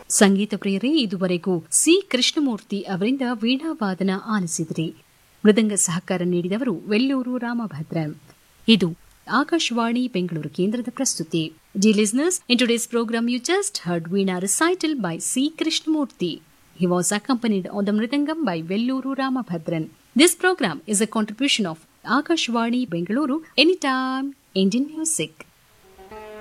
ಸಂಗೀತ ಪ್ರಿಯರೇ, ಇದುವರೆಗೂ ಸಿ ಕೃಷ್ಣಮೂರ್ತಿ ಅವರಿಂದ ವೀಣಾವಾದನ ಆಲಿಸಿದ್ರಿ. ಮೃದಂಗ ಸಹಕಾರ ನೀಡಿದವರು ವೆಲ್ಲೂರು ರಾಮಭದ್ರನ್. ಇದು ಆಕಾಶವಾಣಿ ಬೆಂಗಳೂರು ಕೇಂದ್ರದ ಪ್ರಸ್ತುತಿ. Dear listeners, in today's program you just heard Veena recital by C. Krishnamurti. He was accompanied on the Mridangam by Velluru Ramabhadran. This program is a contribution of Akashvani Bengaluru, Anytime Indian Music.